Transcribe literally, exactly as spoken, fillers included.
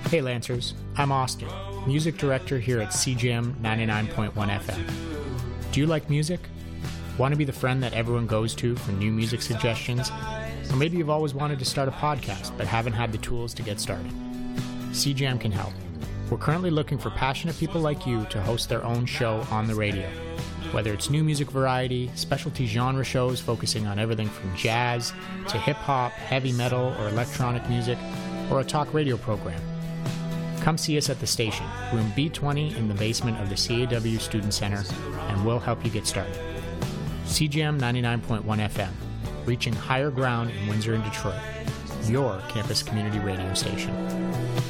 Hey Lancers, I'm Austin, music director here at C J M ninety-nine point one F M. Do you like music? Want to be the friend that everyone goes to for new music suggestions? Or maybe you've always wanted to start a podcast but haven't had the tools to get started. C J M can help. We're currently looking for passionate people like you to host their own show on the radio. Whether it's new music variety, specialty genre shows focusing on everything from jazz to hip-hop, heavy metal, or electronic music, or a talk radio program. Come see us at the station, room B twenty in the basement of the C A W Student Center, and we'll help you get started. C J M ninety-nine point one F M, reaching higher ground in Windsor and Detroit. Your campus community radio station.